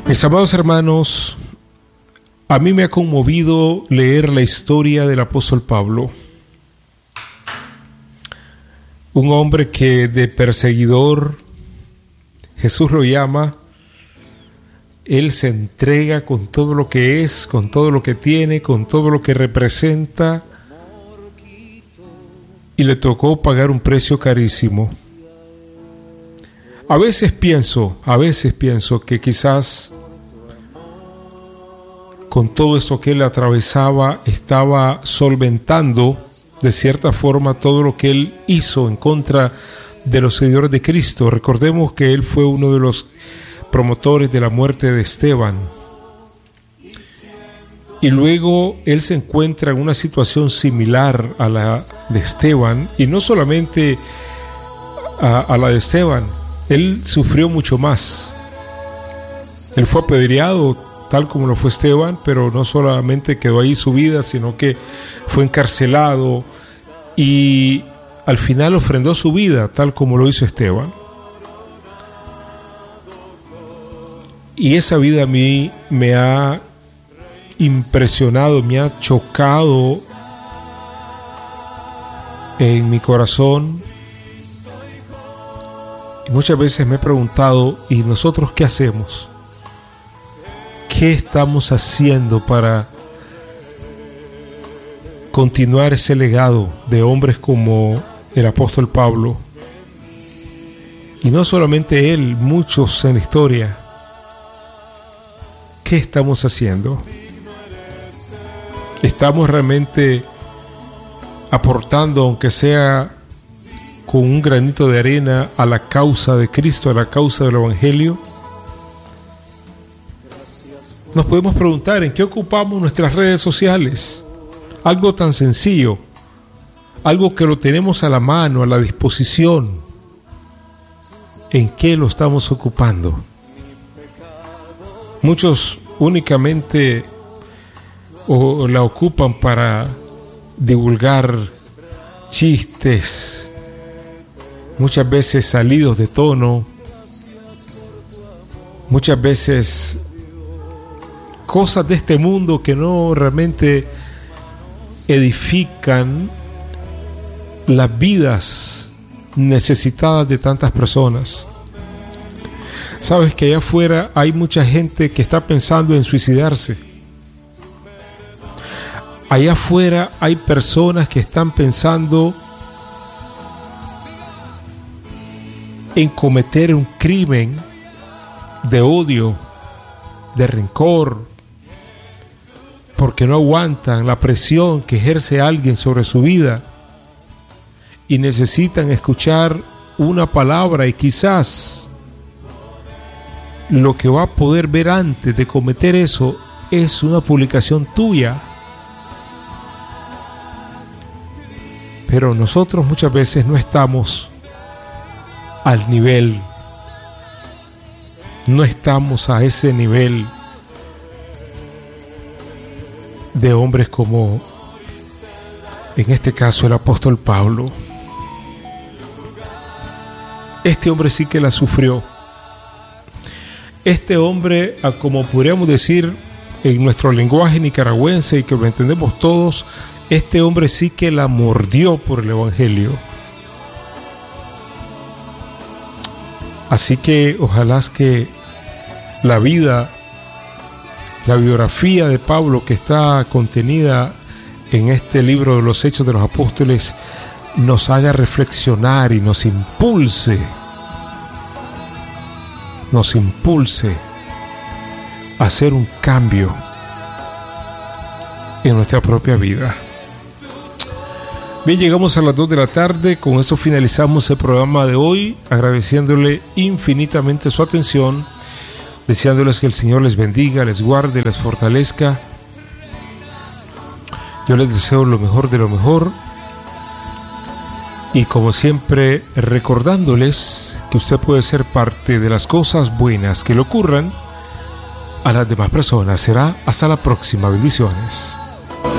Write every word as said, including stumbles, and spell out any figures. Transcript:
Mis amados hermanos, a mí me ha conmovido leer la historia del apóstol Pablo, un hombre que de perseguidor Jesús lo llama. Él se entrega con todo lo que es, con todo lo que tiene, con todo lo que representa, y le tocó pagar un precio carísimo. A veces pienso, a veces pienso que quizás con todo esto que él atravesaba, estaba solventando de cierta forma todo lo que él hizo en contra de los seguidores de Cristo. Recordemos que él fue uno de los promotores de la muerte de Esteban. Y luego él se encuentra en una situación similar a la de Esteban, y no solamente a, a la de Esteban, él sufrió mucho más. Él fue apedreado tal como lo fue Esteban, pero no solamente quedó ahí su vida, sino que fue encarcelado y al final ofrendó su vida, tal como lo hizo Esteban. Y esa vida a mí me ha impresionado, me ha chocado en mi corazón. Y muchas veces me he preguntado, ¿y nosotros qué hacemos? ¿Qué estamos haciendo para continuar ese legado de hombres como el apóstol Pablo? Y no solamente él, muchos en la historia. ¿Qué estamos haciendo? ¿Estamos realmente aportando, aunque sea con un granito de arena, a la causa de Cristo, a la causa del Evangelio? Nos podemos preguntar en qué ocupamos nuestras redes sociales. Algo tan sencillo, algo que lo tenemos a la mano, a la disposición. ¿En qué lo estamos ocupando? Muchos únicamente o la ocupan para divulgar chistes, muchas veces salidos de tono, muchas veces cosas de este mundo que no realmente edifican las vidas necesitadas de tantas personas. Sabes que allá afuera hay mucha gente que está pensando en suicidarse. Allá afuera hay personas que están pensando en cometer un crimen de odio, de rencor, porque no aguantan la presión que ejerce alguien sobre su vida y necesitan escuchar una palabra, y quizás lo que va a poder ver antes de cometer eso es una publicación tuya. Pero nosotros muchas veces no estamos al nivel, no estamos a ese nivel de hombres como, en este caso, el apóstol Pablo. Este hombre sí que la sufrió. Este hombre, como podríamos decir en nuestro lenguaje nicaragüense y que lo entendemos todos, este hombre sí que la mordió por el Evangelio. Así que ojalá es que la vida, la biografía de Pablo que está contenida en este libro de los Hechos de los Apóstoles nos haga reflexionar y nos impulse, nos impulse a hacer un cambio en nuestra propia vida. Bien, llegamos a las dos de la tarde. Con esto finalizamos el programa de hoy, agradeciéndole infinitamente su atención, deseándoles que el Señor les bendiga, les guarde, les fortalezca. Yo les deseo lo mejor de lo mejor, y como siempre recordándoles que usted puede ser parte de las cosas buenas que le ocurran a las demás personas. Será hasta la próxima. Bendiciones.